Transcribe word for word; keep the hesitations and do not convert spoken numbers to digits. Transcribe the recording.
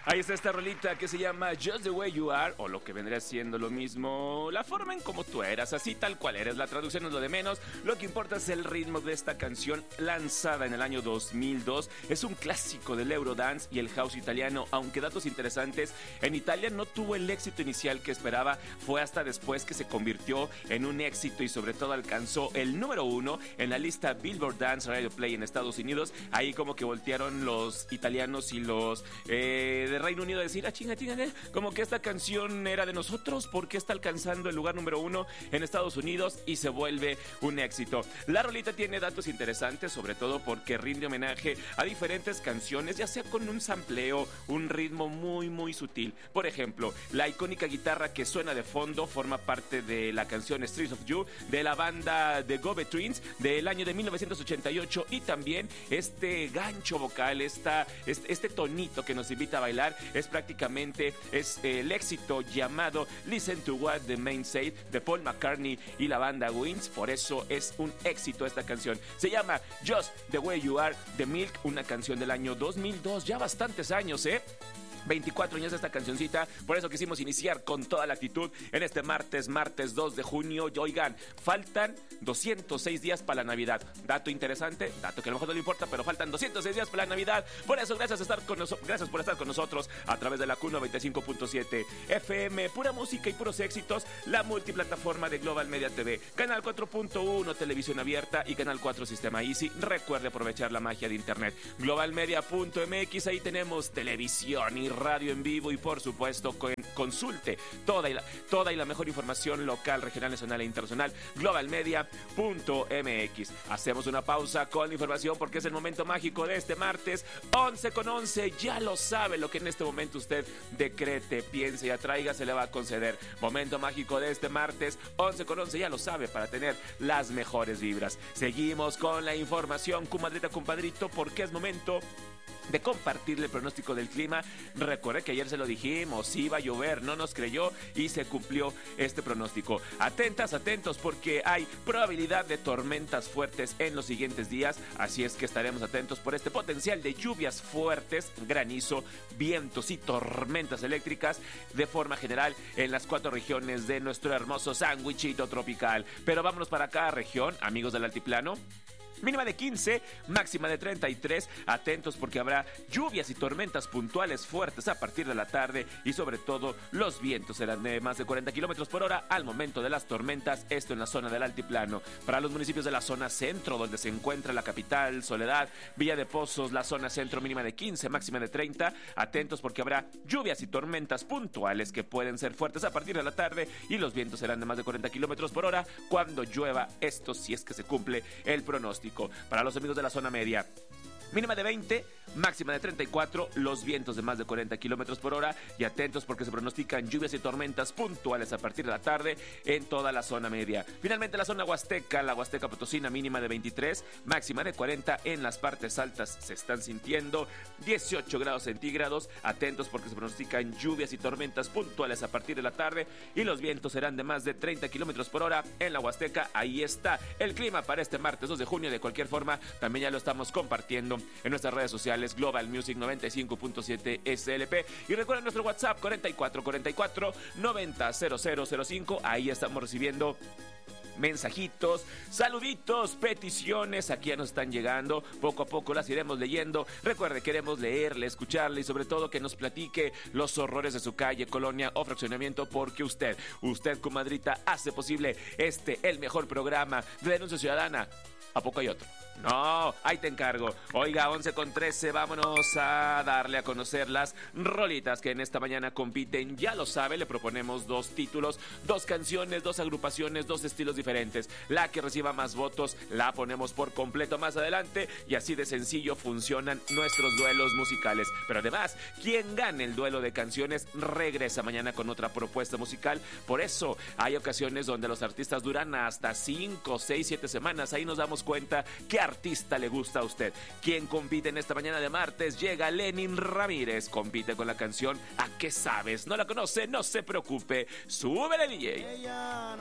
Ahí está esta rolita que se llama Just the Way You Are, o lo que vendría siendo lo mismo, la forma en como tú eras, así tal cual eres. La traducción es lo de menos, lo que importa es el ritmo de esta canción lanzada en el año dos mil dos. Es un clásico del Eurodance y el house italiano, aunque datos interesantes, en Italia no tuvo el éxito inicial que esperaba, fue hasta después que se convirtió en un éxito y sobre todo alcanzó el número uno en la lista Billboard Dance Radio Play en Estados Unidos. Ahí como que voltearon los italianos y los eh, de Reino Unido a decir, ah, chinga, chinga, eh, como que esta canción era de nosotros, porque está alcanzando el lugar número uno en Estados Unidos y se vuelve un éxito. La rolita tiene datos interesantes, sobre todo porque rinde homenaje a diferentes canciones, ya sea con un sampleo, un ritmo muy muy sutil. Por ejemplo, la icónica guitarra que suena de fondo forma parte de la canción Streets of You de la banda The Go-Betweens del año de mil novecientos ochenta y ocho, y también este gancho vocal, esta, este, este tonito que nos invita a bailar es prácticamente es el éxito llamado Listen to What the Man Said de Paul McCartney y la banda Wings. Por eso es un éxito esta canción. Se llama Just the Way You Are de Milk, una canción del año dos mil dos, ya bastantes años, ¿eh? veinticuatro años de esta cancioncita, por eso quisimos iniciar con toda la actitud en este martes, martes dos de junio. Y oigan, faltan doscientos seis días para la Navidad. Dato interesante, dato que a lo mejor no le importa, pero faltan doscientos seis días para la Navidad. Por eso, gracias, a estar con noso- gracias por estar con nosotros a través de la Q noventa y cinco punto siete F M, pura música y puros éxitos, la multiplataforma de Global Media T V, Canal cuatro punto uno, televisión abierta, y Canal cuatro, Sistema Easy. Recuerde aprovechar la magia de internet. globalmedia punto m x, ahí tenemos televisión y radio en vivo, y por supuesto con, consulte toda y, la, toda y la mejor información local, regional, nacional e internacional. globalmedia punto m x. Hacemos una pausa con la información porque es el momento mágico de este martes once con once. Ya lo sabe, lo que en este momento usted decrete, piense y atraiga se le va a conceder. Momento mágico de este martes once con once, ya lo sabe, para tener las mejores vibras. Seguimos con la información, comadrita, compadrito, porque es momento de compartirle el pronóstico del clima. Recuerde que ayer se lo dijimos, iba a llover, no nos creyó y se cumplió este pronóstico. Atentas, atentos, porque hay probabilidad de tormentas fuertes en los siguientes días, así es que estaremos atentos por este potencial de lluvias fuertes, granizo, vientos y tormentas eléctricas de forma general en las cuatro regiones de nuestro hermoso sándwichito tropical. Pero vámonos para acá, región, amigos del altiplano. Mínima de quince, máxima de treinta y tres. Atentos porque habrá lluvias y tormentas puntuales fuertes a partir de la tarde, y sobre todo los vientos serán de más de cuarenta kilómetros por hora al momento de las tormentas, esto en la zona del altiplano. Para los municipios de la zona centro, donde se encuentra la capital, Soledad, Villa de Pozos, la zona centro, mínima de quince, máxima de treinta. Atentos porque habrá lluvias y tormentas puntuales que pueden ser fuertes a partir de la tarde, y los vientos serán de más de cuarenta kilómetros por hora cuando llueva, esto si es que se cumple el pronóstico. Para los amigos de la zona media, mínima de veinte, máxima de treinta y cuatro, los vientos de más de cuarenta kilómetros por hora, y atentos porque se pronostican lluvias y tormentas puntuales a partir de la tarde en toda la zona media. Finalmente, la zona huasteca, la Huasteca Potosina, mínima de veintitrés, máxima de cuarenta, en las partes altas se están sintiendo dieciocho grados centígrados. Atentos porque se pronostican lluvias y tormentas puntuales a partir de la tarde, y los vientos serán de más de treinta kilómetros por hora en la Huasteca. Ahí está el clima para este martes dos de junio. De cualquier forma, también ya lo estamos compartiendo en nuestras redes sociales, Global Music noventa y cinco punto siete S L P, y recuerden nuestro WhatsApp cuarenta y cuatro cuarenta y cuatro noventa cero cero cero cinco. Ahí estamos recibiendo mensajitos, saluditos, peticiones, aquí ya nos están llegando, poco a poco las iremos leyendo. Recuerde, queremos leerle, escucharle y sobre todo que nos platique los horrores de su calle, colonia o fraccionamiento, porque usted, usted comadrita, hace posible este, el mejor programa de denuncia ciudadana. ¿A poco hay otro? No, ahí te encargo. Oiga, once con trece, vámonos a darle a conocer las rolitas que en esta mañana compiten. Ya lo sabe, le proponemos dos títulos, dos canciones, dos agrupaciones, dos estilos diferentes. La que reciba más votos la ponemos por completo más adelante, y así de sencillo funcionan nuestros duelos musicales. Pero además, quien gane el duelo de canciones regresa mañana con otra propuesta musical. Por eso hay ocasiones donde los artistas duran hasta cinco, seis, siete semanas. Ahí nos damos cuenta que artista le gusta a usted. ¿Quién compite en esta mañana de martes? Llega Lenin Ramírez, compite con la canción ¿A qué sabes? ¿No la conoce? No se preocupe, súbele, D J. Ella